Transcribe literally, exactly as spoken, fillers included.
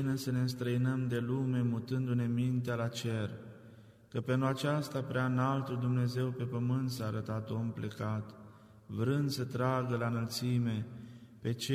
să ne înstrăinăm de lume, mutându-ne mintea la cer, că pentru aceasta prea înaltul Dumnezeu pe pământ s-a arătat om plecat, vrând să tragă la înălțime pe cei